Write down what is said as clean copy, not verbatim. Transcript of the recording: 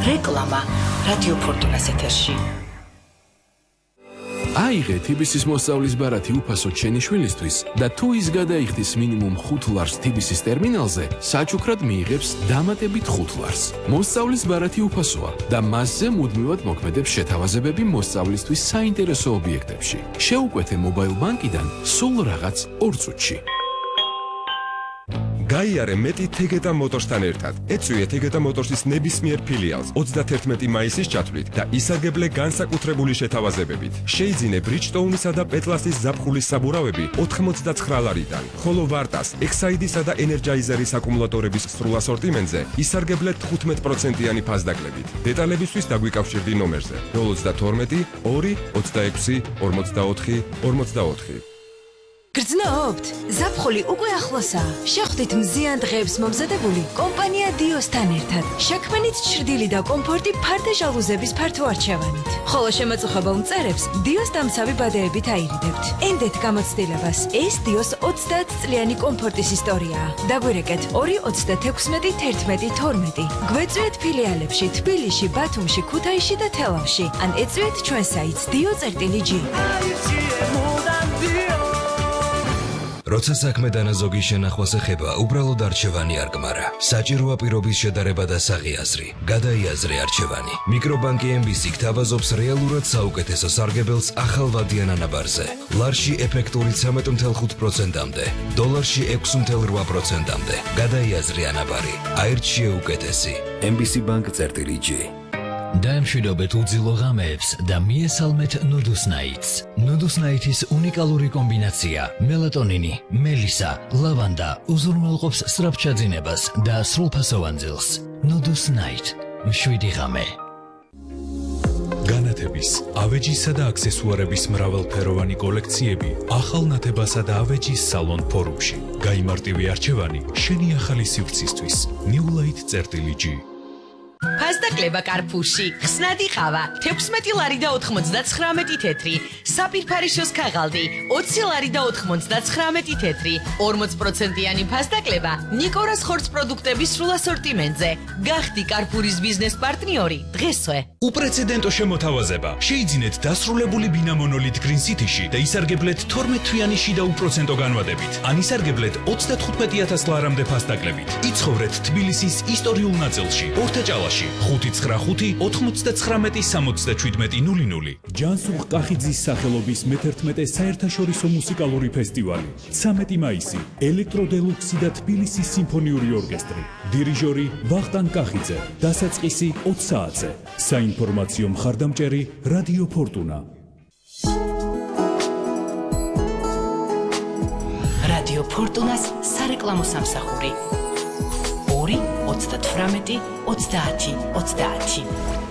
რეკლამა რადიო ფორტუნას ეთერში. აიღე TBC-ის მოსწავლის ბარათი უფასო ჩვენი შვილისთვის და თუ ის გადაიხდის მინიმუმ 5 ლარს TBC-ის ტერმინალზე, საჩუქრად მიიღებს დამატებით 5 ლარს. მოსწავლის ბარათი უფასოა და მასზე მუდმივად მოქმედებს შეთავაზებები მოსწავლისთვის საინტერესო ობიექტებში. შეუკვეთე მობაილ ბანკიდან სულ რაღაც 2 წუთში. გაიარე მეტი თეგეტა მოტორსთან ერთად. ეწვიე თეგეტა მოტორსის ნებისმიერ ფილიალს 31 მაისის ჩათვლით და ისარგებლე განსაკუთრებული შეთავაზებებით. შეიძინე ბრიჯტოუნისა და პეტლასის ზაფხულის საბურავები 99 ლარიდან, ხოლო ვარტას, ექსაიდისა და ენერჯაიზერის აკუმულატორების სრულ ასორტიმენტზე ისარგებლე 15%-იანი ფასდაკლებით. დეტალებისთვის დაგვიკავშირდი ნომერზე 032 2 26 44 44. გრძნობთ? ზაფხული უკვე ახლოსაა. შეხვდით მზიან დღეებს მომზადებული კომპანია დიოსთან ერთად. შექმნით ჩრდილი და კომფორტი ფარდე ჟალუზების ფართო არჩევანით. ხოლო შემაწუხებელ მწერებს დიოს დამცავი ბადეებით აირიდებთ. ენდეთ გამოცდილებას. ეს დიოს 30 წლიანი კომფორტის ისტორიაა. დაგვირეკეთ 226 11 12. გვეწვიეთ ფილიალებში თბილისში, ბათუმში, ქუთაისში და თელავში. ან ეწვიეთ ჩვენ საიტს dio.g. როცა საქმე დანაზოგი შენახვას ეხება, უბრალოდ არჩევანი არ გმარა. საჭიროა პირობის შედარება და საღიაზრი. გადაიაზრე არჩევანი. მიკრობანკი MBC გთავაზობს რეალურად საუკეთესო სარგებელს ახალვადიან ანაბარზე. ლარში ეფექტური 13.5%-მდე, დოლარში 6.8%-მდე. გადაიაზრე ანაბარი. აირჩიე უკეთესი. MBC Bank.g. დაემშვიდობეთ უძილო ღამეებს და მიესალმეთ ნუდუსნაიტს. ნუდუსნაიტის უნიკალური კომბინაცია მელატონინი, მელისა, ლავანდა უზრუნველყოფს სწრაფჩაძინებას და სრულფასოვან ძილს. ნუდუსნაიტ. მშვიდი ღამე. განათების, ავეჯისა და აქსესუარების მრავალფეროვანი კოლექციები ახალ ნათებასა და ავეჯის სალონ ფორუმში. გაიმარტივე არჩევანი შენი ახალი სივრცისთვის. newlight.g. ფასდაკლება კარფურში, ხსნადი ყავა, 16 ლარი და 99 თეთრი, საფირფარიშოს ქაღალდი, 20 ლარი და 99 თეთრი, 40%-იანი ფასდაკლება ნიკორას ხორცს პროდუქტების სრულ ასორტიმენტზე. გახდი კარფურის ბიზნეს პარტნიორი დღესვე. უპრეცედენტო შემოთავაზება. შეიძინეთ დასრულებული ბინა მონოლით Green City-ში და ისარგებლეთ 12 თვიანი შიდა უპროცენტო განვადებით. ან ისარგებლეთ 35,000 ლარამდე ფასდაკლებით. იცხოვრეთ თბილისის ისტორიულ ნაწილში, ორთაჭალაში. 595 99 67 00. ჯანსუღ კახიძის სახელობის მე-11 საერთაშორისო მუსიკალური ფესტივალი. 13 მაისი. ელექტროდელუქსი და თბილისის სიმფონიური ორკესტრი. დირიჟორი ვახტანგ კახიძე. დასაწყისი 20 საათზე. საინფორმაციო მხარდამჭერი რადიო ფორტუნა. რადიო ფორტუნას სარეკლამო სამსახური 2 38 30 30.